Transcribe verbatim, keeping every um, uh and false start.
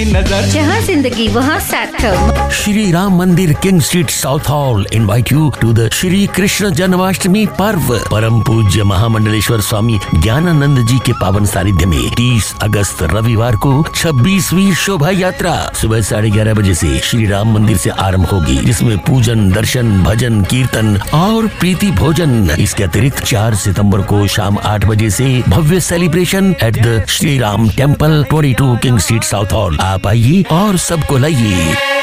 नजर, जहाँ जिंदगी वहाँ सार्थक। श्री राम मंदिर king street south hall invite you to the Shri Krishna Janmashtami पर्व। परम पूज्य महामंडलेश्वर स्वामी ज्ञानानंद जी के पावन सानिध्य में तीस अगस्त रविवार को छब्बीसवीं शोभा यात्रा सुबह साढ़े ग्यारह बजे से श्री राम मंदिर से आरंभ होगी, जिसमें पूजन, दर्शन, भजन, कीर्तन और प्रीति भोजन। इसके अतिरिक्त चार सितंबर को शाम आठ बजे से भव्य celebration at the Shri Ram temple बाईस किंग स्ट्रीट साउथ हॉल। आप आइए और सबको लाइए।